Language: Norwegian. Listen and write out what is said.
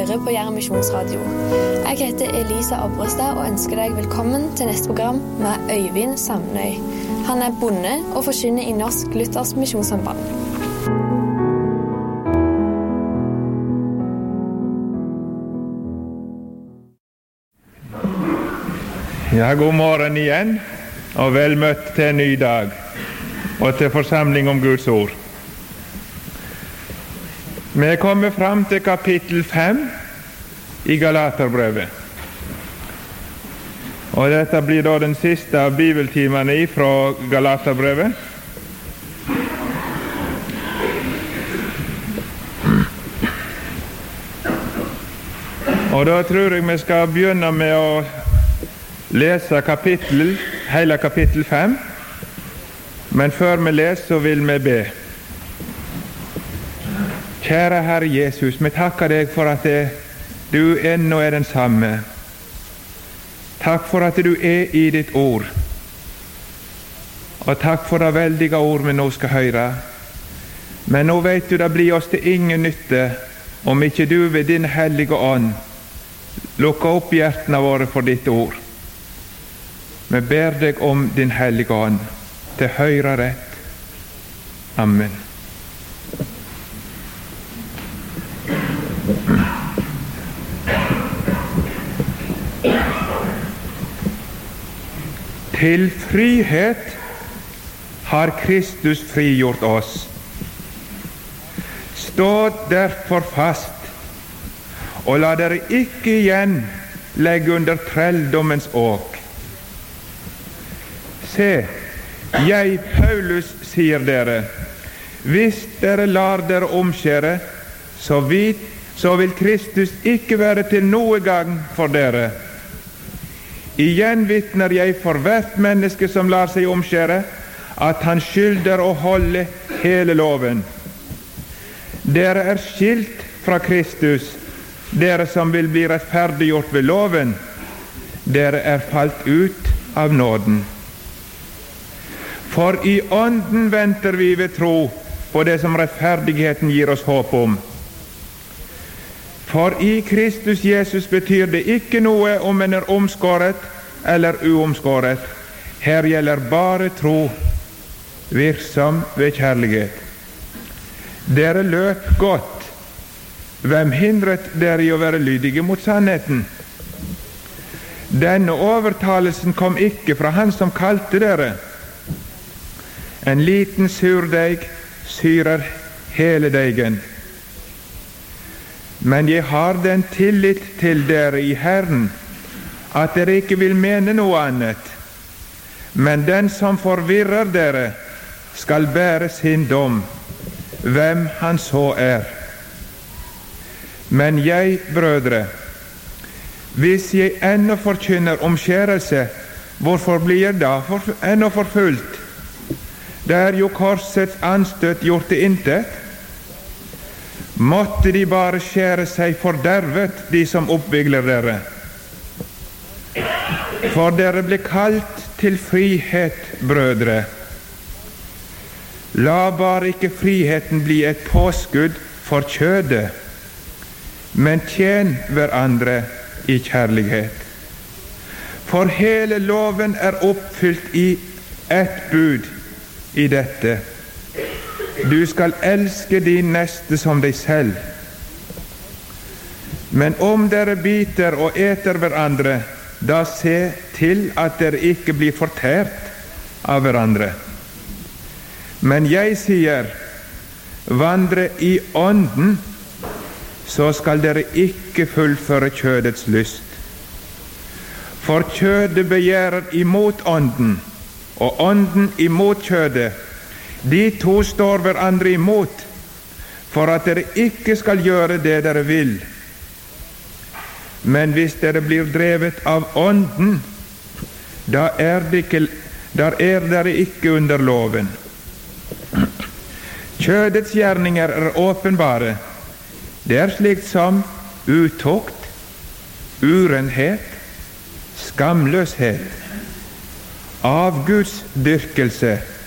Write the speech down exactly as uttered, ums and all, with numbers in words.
hører på Jæren Misjonsradio. Jeg heter Elisa Abrestad og ønsker deg velkommen til neste program med Øyvind Samnøy. Han er bonde og forkynner i Norsk Luthersk Misjonssamband. Ja, god morgen igjen, og vel møtt til en ny dag, og til forsamling om Guds ord. Vi er kommet fram til kapittel fem i Galaterbrevet. Og dette blir da den siste av bibeltimene fra Galaterbrevet. Og da tror jeg vi skal begynne med å lese kapittel, hele kapittel fem. Men før vi leser, så vil vi be. Kjære Herre Jesus, vi takker deg for at det, du ennå er den samme. Takk for at du er i ditt ord. Og takk for det veldige ord vi nå skal høre. Men nå vet du det blir oss til ingen nytte om ikke du ved din hellige ånd lukker opp hjertene våre for ditt ord. Vi ber deg om din hellige ånd til høyre rett. Amen. Til frihet har Kristus frigjort oss. Stå derfor fast, og la dere ikke igjen legge under trelldommens åk. Se, jeg, Paulus, sier dere, hvis dere lar dere omskjære, så, vit, så vil Kristus ikke være til noe gang for dere. Igjen vitner jeg for hvert menneske som lar seg omskjære, at han skylder å holde hele loven. Dere er skilt fra Kristus, dere som vil bli rettferdiggjort ved loven. Dere er falt ut av nåden. For i ånden venter vi ved tro på det som rettferdigheten gir oss håp om. For i Kristus Jesus betyr det ikke noe om en er omskåret eller uomskåret. Her gjelder bare tro, virksom ved kjærlighet. Dere løp godt. Hvem hindret dere i å være lydige mot sannheten? Denne overtalelsen kom ikke fra han som kalte dere. En liten surdeig syrer hele deigen. Men jeg har den tillit til dere i Herren, at dere ikke vil mene noe annet. Men den som forvirrer dere, skal bære sin dom, hvem han så er. Men jeg, brødre, hvis jeg ennå forkynner omskjærelse, hvorfor blir jeg da for, ennå forfulgt? Det er jo korsets anstøt gjort til intet. Måtte de bare skjære seg fordervet, de som oppvigler dere. For dere ble kalt til frihet, brødre. La bare ikke friheten bli et påskudd for kjødet, men tjen hverandre i kjærlighet. For hele loven er oppfylt i ett bud i dette: du skal elske din neste som deg selv. Men om dere biter og eter hverandre, da se til at dere ikke blir fortært av hverandre. Men jeg sier, vandre i ånden, så skal dere ikke fullføre kjødets lyst. For kjødet begjærer imot ånden, og ånden imot kjødet. De to står hverandre imot, for at dere ikke skal gjøre det dere vil. Men hvis dere blir drevet av ånden, da er, det ikke, da er dere ikke under loven. Kjødets gjerninger er åpenbare. Det er slikt som utukt, urenhet, skamløshet, avgudsdyrkelse,